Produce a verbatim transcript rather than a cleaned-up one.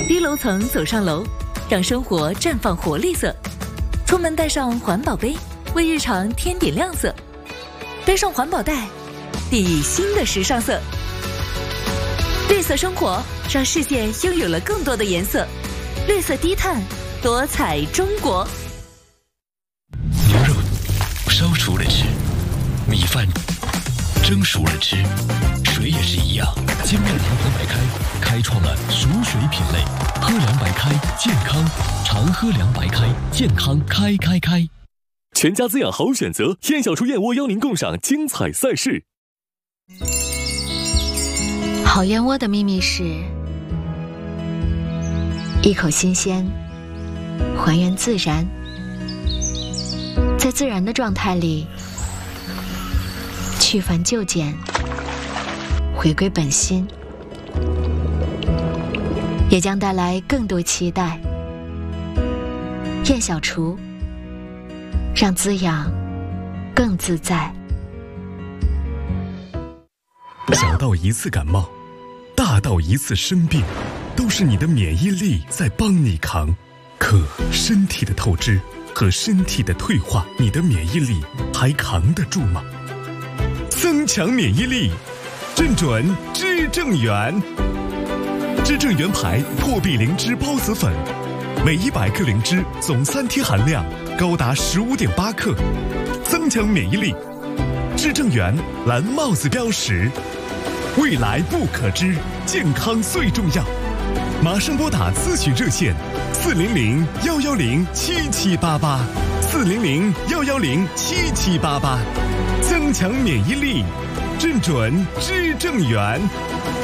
低楼层走上楼，让生活绽放活力色。出门带上环保杯，为日常添点亮色。背上环保袋，砥砺新的时尚色。绿色生活让世界拥有了更多的颜色。绿色低碳，多彩中国。 牛肉烧熟了吃，米饭蒸熟了吃，水也是一样。精酿银河白开开创了熟水品类，喝凉白开健康，常喝凉白开健康开开开。 全家滋养好选择，燕小厨燕窝邀您共赏精彩赛事。 好燕窝的秘密是一口新鲜，还原自然，在自然的状态里去繁就简，回归本心，也将带来更多期待。燕小厨，让滋养更自在。 小到一次感冒，大到一次生病，都是你的免疫力在帮你扛。可身体的透支和身体的退化，你的免疫力还扛得住吗？增强免疫力，正准知正元。知正元牌破壁灵芝孢子粉，每一百克灵芝总三贴含量高达十五点八克，增强免疫力。知正元蓝帽子标识，未来不可知，健康最重要。马上拨打咨询热线四零零幺幺零七七八八，四零零幺幺零七七八八，增强免疫力，正准知正元。